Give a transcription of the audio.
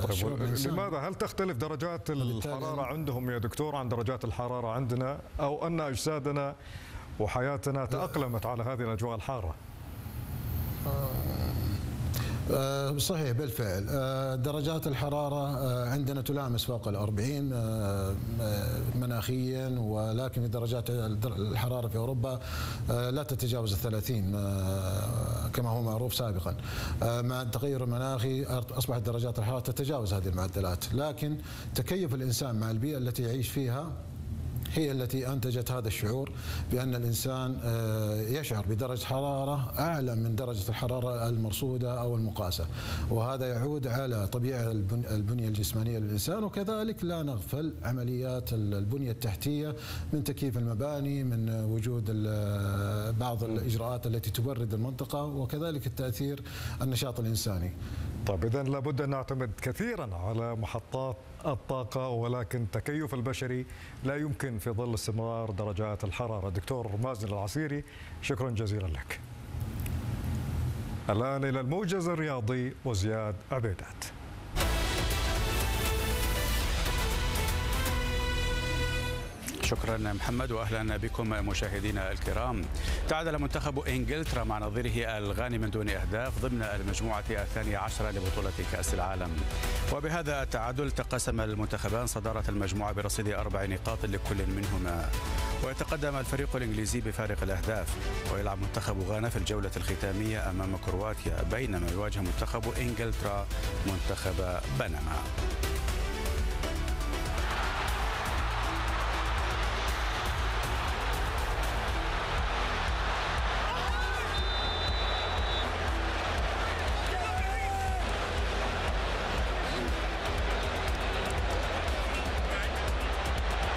طيب لماذا؟ هل تختلف درجات الحرارة عندهم يا دكتور عن درجات الحرارة عندنا، أو أن أجسادنا وحياتنا تأقلمت على هذه الأجواء الحارة؟ صحيح بالفعل. درجات الحرارة عندنا تلامس فوق 40 مناخيا، ولكن في درجات الحرارة في أوروبا لا تتجاوز 30 كما هو معروف سابقا. مع التغير المناخي أصبحت درجات الحرارة تتجاوز هذه المعدلات، لكن تكيف الإنسان مع البيئة التي يعيش فيها هي التي أنتجت هذا الشعور بأن الإنسان يشعر بدرجة حرارة أعلى من درجة الحرارة المرصودة أو المقاسة، وهذا يعود على طبيعة البنية الجسمانية للإنسان. وكذلك لا نغفل عمليات البنية التحتية من تكييف المباني، من وجود بعض الإجراءات التي تبرد المنطقة، وكذلك التأثير النشاط الإنساني. طيب إذن لابد أن نعتمد كثيرا على محطات الطاقة، ولكن التكيف البشري لا يمكن في ظل استمرار درجات الحرارة. دكتور مازن العصيري، شكرا جزيلا لك. الآن إلى الموجز الرياضي وزياد عبيدات. شكرا محمد، واهلا بكم مشاهدينا الكرام. تعادل منتخب انجلترا مع نظيره الغاني من دون اهداف ضمن المجموعه 12 لبطوله كاس العالم، وبهذا التعادل تقاسم المنتخبان صداره المجموعه برصيد 4 نقاط لكل منهما، ويتقدم الفريق الانجليزي بفارق الاهداف، ويلعب منتخب غانا في الجوله الختاميه امام كرواتيا، بينما يواجه منتخب انجلترا منتخب بنما.